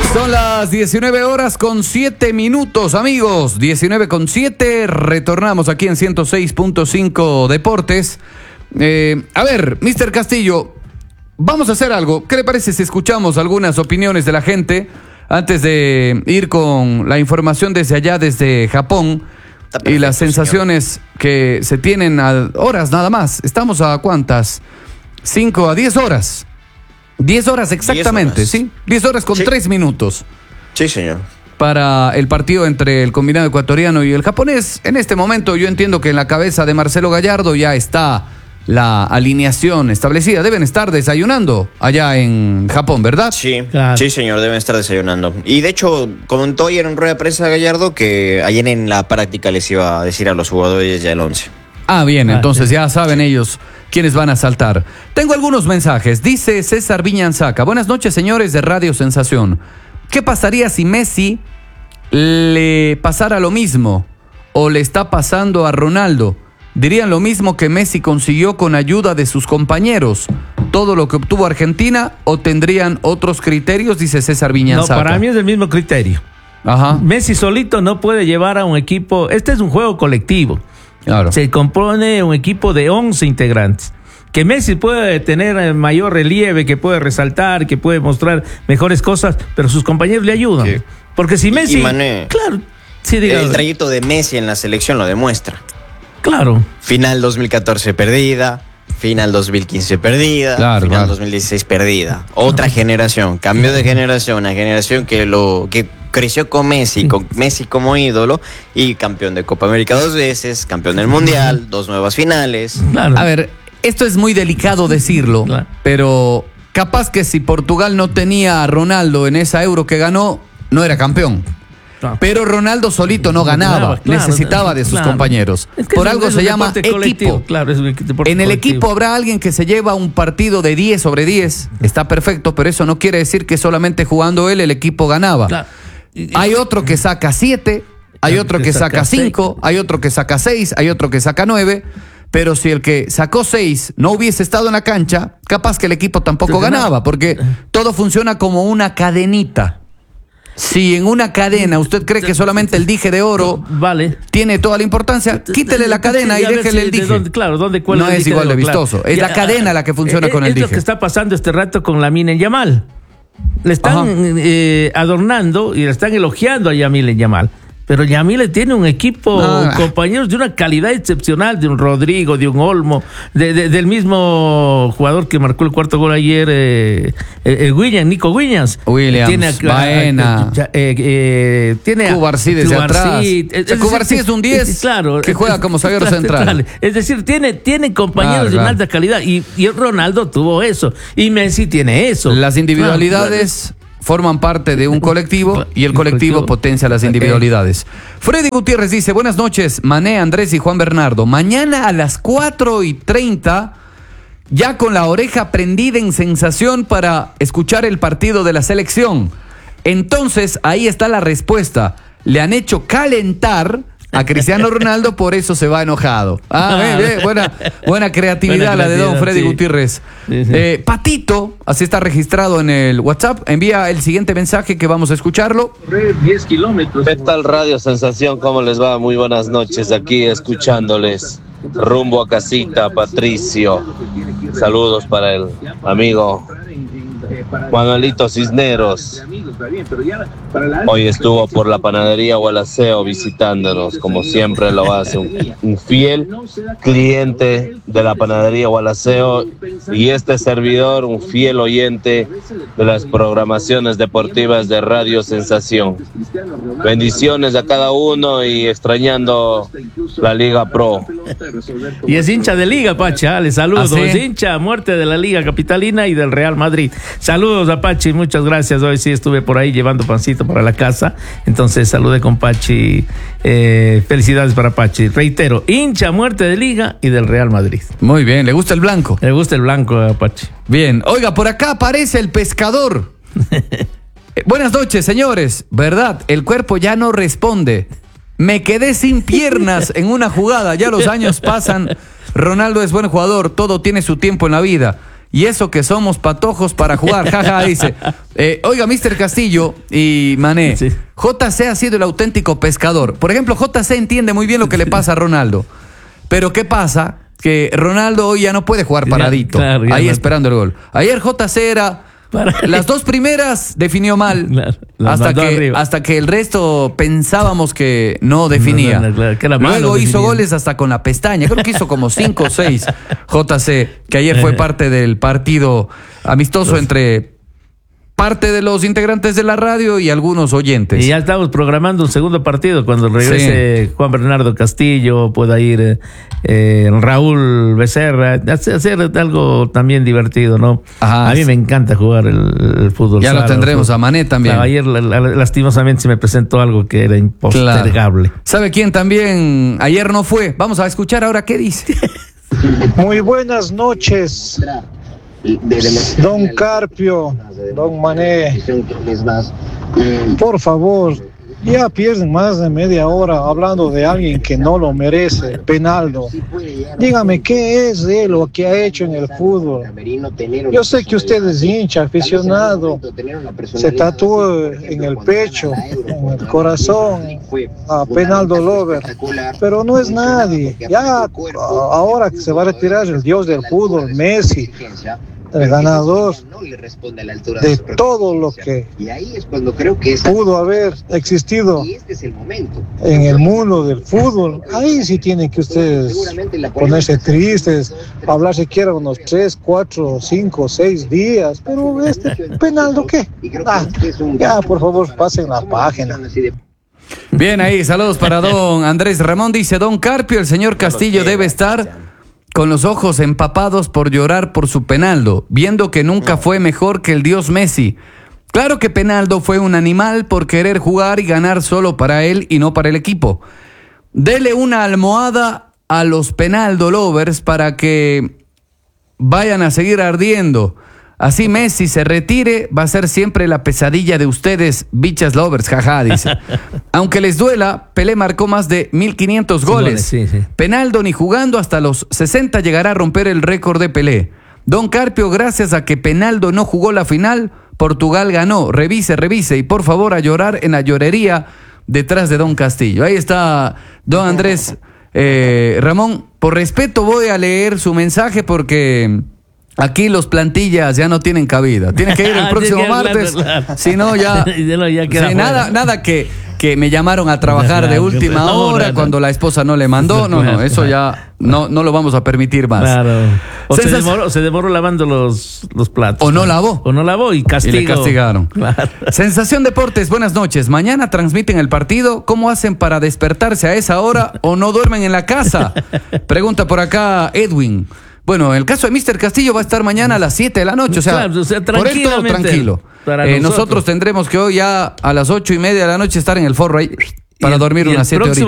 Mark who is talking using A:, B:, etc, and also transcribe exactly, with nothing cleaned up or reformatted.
A: Son las diecinueve horas con siete minutos, amigos. diecinueve con siete. Retornamos aquí en ciento seis punto cinco Deportes. Eh, a ver, mister Castillo, vamos a hacer algo. ¿Qué le parece si escuchamos algunas opiniones de la gente antes de ir con la información desde allá, desde Japón? Perfecto, y las sensaciones, señor, que se tienen a horas nada más. ¿Estamos a cuántas? cinco a diez horas. diez horas exactamente, diez horas. ¿Sí? diez horas con sí. tres minutos.
B: Sí, señor.
A: Para el partido entre el combinado ecuatoriano y el japonés. En este momento yo entiendo que en la cabeza de Marcelo Gallardo ya está la alineación establecida. Deben estar desayunando allá en Japón, ¿verdad?
B: Sí, claro. Sí, señor, deben estar desayunando. Y de hecho, comentó ayer en rueda de prensa Gallardo que ayer en la práctica les iba a decir a los jugadores ya el once.
A: Ah, bien, entonces ya saben ellos quiénes van a saltar. Tengo algunos mensajes. Dice César Viñanzaca: buenas noches, señores de Radio Sensación. ¿Qué pasaría si Messi le pasara lo mismo o le está pasando a Ronaldo? ¿Dirían lo mismo que Messi consiguió con ayuda de sus compañeros? ¿Todo lo que obtuvo Argentina o tendrían otros criterios? Dice César Viñanzaca.
C: No, para mí es el mismo criterio.
A: Ajá.
C: Messi solito no puede llevar a un equipo. Este es un juego colectivo.
A: Claro.
C: Se compone un equipo de once integrantes. Que Messi puede tener mayor relieve, que puede resaltar, que puede mostrar mejores cosas, pero sus compañeros le ayudan. Sí. Porque si Messi...
B: Y Mané,
C: claro, sí, diga,
B: el trayecto de Messi en la selección lo demuestra.
C: Claro.
B: Final dos mil catorce perdida, final dos mil quince perdida,
A: claro,
B: final
A: claro.
B: dos mil dieciséis perdida. Otra claro. generación, cambio de generación, una generación que lo que creció con Messi, sí. con Messi como ídolo y campeón de Copa América dos veces, campeón del Mundial, dos nuevas finales.
A: Claro. A ver, esto es muy delicado decirlo, claro. pero capaz que si Portugal no tenía a Ronaldo en esa Euro que ganó, no era campeón. No. Pero Ronaldo solito no ganaba, claro, necesitaba de sus claro. compañeros. Es que Por es, algo es se llama equipo. Claro, es en el colectivo. Equipo habrá alguien que se lleva un partido de diez sobre diez, está perfecto, pero eso no quiere decir que solamente jugando él el equipo ganaba. Claro. Hay otro que saca siete, hay otro que saca cinco, hay otro que saca seis, hay otro que saca nueve. Pero si el que sacó seis no hubiese estado en la cancha, capaz que el equipo tampoco ganaba, porque todo funciona como una cadenita. Si en una cadena usted cree que solamente el dije de oro vale. tiene toda la importancia, quítele la cadena y déjele el dije.
C: Dónde, claro, ¿dónde, cuál
A: no es igual de vistoso. Claro. Es la cadena la que funciona
C: eh,
A: con el
C: es
A: dije.
C: Es lo que está pasando este rato con Lamine Yamal. Le están eh, adornando y le están elogiando a Lamine Yamal. Pero Yamile tiene un equipo, ah. compañeros de una calidad excepcional, de un Rodrigo, de un Olmo, de, de, del mismo jugador que marcó el cuarto gol ayer, eh, eh, Williams, Nico Williams.
A: Williams,
C: tiene a,
A: Baena.
C: A, a, eh, eh, tiene
A: Cubarsí desde atrás. Cubarsí es un diez
C: claro,
A: que juega como zaguero central.
C: Es decir, tiene, tiene compañeros claro, de una claro. alta calidad y, y Ronaldo tuvo eso y Messi tiene eso.
A: Las individualidades... Claro. forman parte de un colectivo y el colectivo potencia las individualidades. Freddy Gutiérrez dice: buenas noches, Mané, Andrés y Juan Bernardo. Mañana a las cuatro y treinta, ya con la oreja prendida en Sensación para escuchar el partido de la selección. Entonces, ahí está la respuesta. Le han hecho calentar a Cristiano Ronaldo, por eso se va enojado. Ah, ve, ve, buena, buena creatividad buena la de don Freddy sí. Gutiérrez. Sí, sí. Eh, Patito, así está registrado en el WhatsApp, envía el siguiente mensaje que vamos a escucharlo.
D: diez kilómetros. ¿Qué tal Radio Sensación? ¿Cómo les va? Muy buenas noches, aquí escuchándoles. Rumbo a casita, Patricio. Saludos para el amigo Manuelito Cisneros. Hoy estuvo por la panadería Gualaceo visitándonos, como siempre lo hace, un, un fiel cliente de la panadería Gualaceo, y este servidor, un fiel oyente de las programaciones deportivas de Radio Sensación. Bendiciones a cada uno y extrañando la Liga Pro.
C: Y es hincha de Liga, Pacha, le saludo. ¿Ah, sí? Es hincha a muerte de la Liga Capitalina y del Real Madrid. Saludos a Pachi, muchas gracias. Hoy sí estuve por ahí llevando pancito para la casa, entonces saludé con Pachi. Eh, felicidades para Pachi. Reitero, hincha a muerte de Liga y del Real Madrid.
A: Muy bien, ¿le gusta el blanco?
C: Le gusta el blanco a Pachi.
A: Bien, oiga, por acá aparece el pescador. eh, buenas noches, señores. ¿Verdad? El cuerpo ya no responde. Me quedé sin piernas en una jugada, ya los años pasan. Ronaldo es buen jugador, todo tiene su tiempo en la vida. Y eso que somos patojos para jugar, jaja, dice. Eh, oiga, mister Castillo y Mané, sí. J C ha sido el auténtico pescador. Por ejemplo, J C entiende muy bien lo que le pasa a Ronaldo. Pero ¿qué pasa? Que Ronaldo hoy ya no puede jugar paradito, ya, claro, ahí no. esperando el gol. Ayer J C era... Para... Las dos primeras definió mal, claro, hasta, que, hasta que el resto pensábamos que no definía. No, no, claro, que Luego hizo definía. goles hasta con la pestaña, creo que hizo como cinco o seis J C, que ayer fue parte del partido amistoso Los... entre parte de los integrantes de la radio y algunos oyentes.
C: Y ya estamos programando un segundo partido cuando regrese sí. Juan Bernardo Castillo, pueda ir eh, Raúl Becerra, hacer, hacer algo también divertido, ¿no? Ajá, a mí sí. me encanta jugar el, el fútbol.
A: Ya sala, lo tendremos fútbol. a Mané también.
C: Claro, ayer la, la, lastimosamente se me presentó algo que era impostergable.
A: Claro. ¿Sabe quién también ayer no fue? Vamos a escuchar ahora qué dice.
E: Muy buenas noches. Don Carpio, Don Mané, por favor, ya pierden más de media hora hablando de alguien que no lo merece, Penaldo. Dígame, ¿qué es de lo que ha hecho en el fútbol? Yo sé que usted es hincha, aficionado, se tatuó en el pecho, en el corazón, a Penaldo Lover, pero no es nadie. Ya ahora que se va a retirar el dios del fútbol, Messi, el ganador de todo lo que pudo haber existido en el mundo del fútbol. Ahí sí tienen que ustedes ponerse tristes, hablar siquiera unos tres, cuatro, cinco, seis días. Pero este Penaldo, ¿qué? Ah, ya, por favor, pasen la página.
A: Bien, ahí, saludos para don Andrés Ramón. Dice don Carpio, el señor Castillo debe estar con los ojos empapados por llorar por su Penaldo, viendo que nunca fue mejor que el dios Messi. Claro que Penaldo fue un animal por querer jugar y ganar solo para él y no para el equipo. Dele una almohada a los Penaldo lovers para que vayan a seguir ardiendo. Así Messi se retire, va a ser siempre la pesadilla de ustedes, bichas lovers, jaja, dice. Aunque les duela, Pelé marcó más de mil quinientos goles. Sí, sí. Penaldo ni jugando hasta los sesenta llegará a romper el récord de Pelé. Don Carpio, gracias a que Penaldo no jugó la final, Portugal ganó. Revise, revise y por favor a llorar en la llorería detrás de don Castillo. Ahí está don Andrés eh, Ramón. Por respeto voy a leer su mensaje porque... Aquí los plantillas ya no tienen cabida. Tiene que ir el próximo martes. Si no, ya. Sí, nada, nada que, que me llamaron a trabajar de última hora cuando la esposa no le mandó. No, no, eso ya no, no lo vamos a permitir más.
C: Claro. O se demoró, se demoró lavando los, los platos.
A: O no lavó.
C: O no lavó y castigó.
A: Y le castigaron. Claro. Sensación Deportes, buenas noches. Mañana transmiten el partido. ¿Cómo hacen para despertarse a esa hora o no duermen en la casa? Pregunta por acá Edwin. Bueno, el caso de mister Castillo va a estar mañana a las siete de la noche, o sea, claro, o sea por esto tranquilo. Eh, nosotros. nosotros tendremos que hoy ya a las ocho y media de la noche estar en el forro ahí para y, dormir y unas siete horitas.